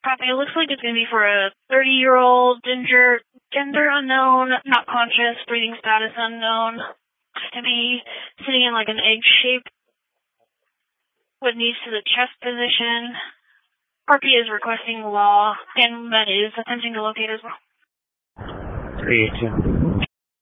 Copy. It looks like it's going to be for a 30-year-old ginger, gender unknown, not conscious, breathing status unknown. To be sitting in like an egg shape with knees to the chest position. RP is requesting law, and that is attempting to locate as well. 382.